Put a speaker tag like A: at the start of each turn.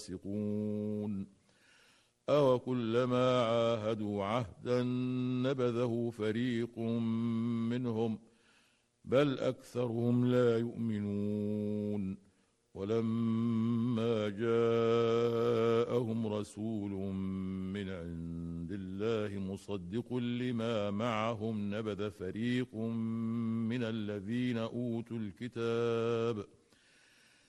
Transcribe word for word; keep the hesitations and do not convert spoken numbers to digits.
A: فاسقون أو كلما عاهدوا عهدا نبذه فريق منهم بل أكثرهم لا يؤمنون ولما جاءهم رسول من عند الله مصدق لما معهم نبذ فريق من الذين أوتوا الكتاب